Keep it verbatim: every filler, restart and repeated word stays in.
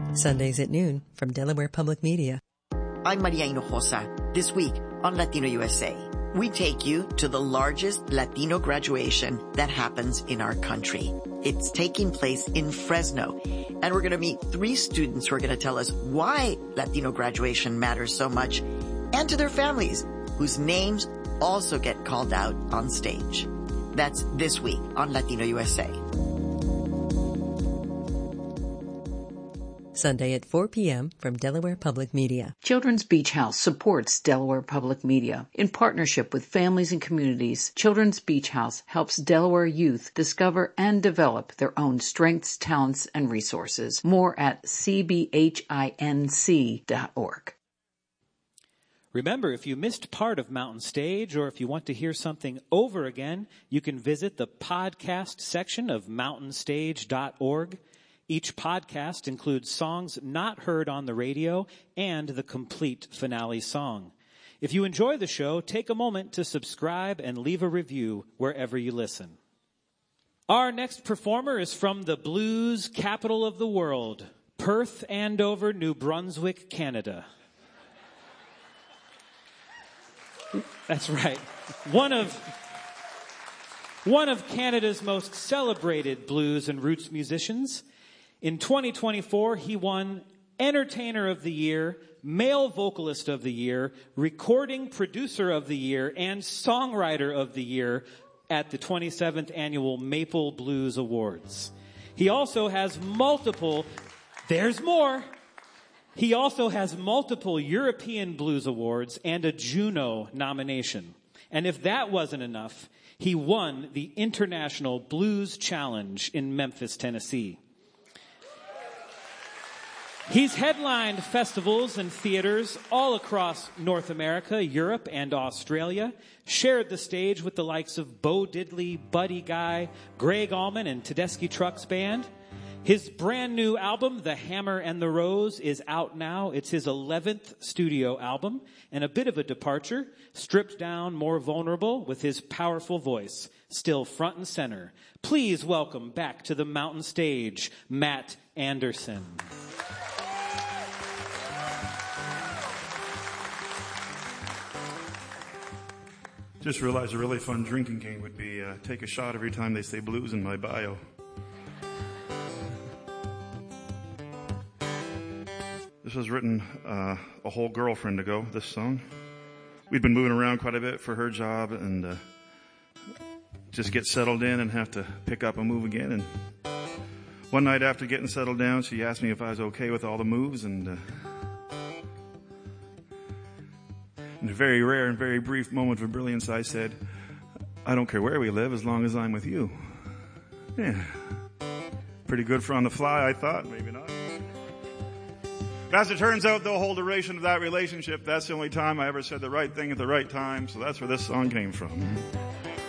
Sundays at noon from Delaware Public Media. I'm Maria Hinojosa. This week on Latino U S A, we take you to the largest Latino graduation that happens in our country. It's taking place in Fresno, and we're going to meet three students who are going to tell us why Latino graduation matters so much, and to their families, whose names also get called out on stage. That's this week on Latino U S A. Sunday at four p.m. from Delaware Public Media. Children's Beach House supports Delaware Public Media. In partnership with families and communities, Children's Beach House helps Delaware youth discover and develop their own strengths, talents, and resources. More at c b h i n c dot org. Remember, if you missed part of Mountain Stage, or if you want to hear something over again, you can visit the podcast section of mountain stage dot org. Each podcast includes songs not heard on the radio and the complete finale song. If you enjoy the show, take a moment to subscribe and leave a review wherever you listen. Our next performer is from the blues capital of the world, Perth Andover, New Brunswick, Canada. That's right. One of, one of Canada's most celebrated blues and roots musicians. In twenty twenty-four, he won Entertainer of the Year, Male Vocalist of the Year, Recording Producer of the Year, and Songwriter of the Year at the twenty-seventh Annual Maple Blues Awards. He also has multiple, there's more, he also has multiple European Blues Awards and a Juno nomination. And if that wasn't enough, he won the International Blues Challenge in Memphis, Tennessee. He's headlined festivals and theaters all across North America, Europe, and Australia, shared the stage with the likes of Bo Diddley, Buddy Guy, Greg Allman, and Tedeschi Trucks Band. His brand new album, The Hammer and the Rose, is out now. It's his eleventh studio album, and a bit of a departure, stripped down, more vulnerable, with his powerful voice still front and center. Please welcome back to the Mountain Stage, Matt Anderson. Just realized a really fun drinking game would be uh, take a shot every time they say blues in my bio. This was written uh, a whole girlfriend ago, this song. We'd been moving around quite a bit for her job and uh, just get settled in and have to pick up and move again. And one night after getting settled down, she asked me if I was okay with all the moves, and uh, in a very rare and very brief moment of brilliance, I said, I don't care where we live as long as I'm with you. Yeah. Pretty good for on the fly, I thought. Maybe not. But as it turns out, the whole duration of that relationship, that's the only time I ever said the right thing at the right time. So that's where this song came from.